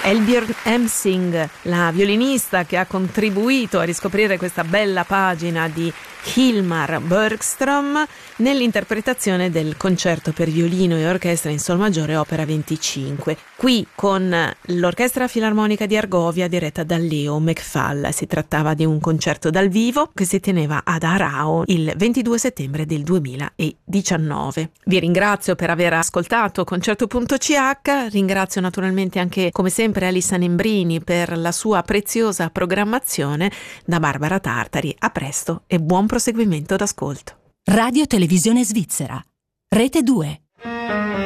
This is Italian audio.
Elbjörn Emsing, la violinista che ha contribuito a riscoprire questa bella pagina di Hilmar Bergström nell'interpretazione del concerto per violino e orchestra in sol maggiore opera 25, qui con l'Orchestra Filarmonica di Argovia diretta da Leo McFall. Si trattava di un concerto dal vivo che si teneva ad Aarau il 22 settembre del 2019. Vi ringrazio per aver ascoltato Concerto.ch, ringrazio naturalmente anche come sempre Alissa Nembrini per la sua preziosa programmazione. Da Barbara Tartari, a presto e buon proseguimento d'ascolto. Radio Televisione Svizzera, Rete 2.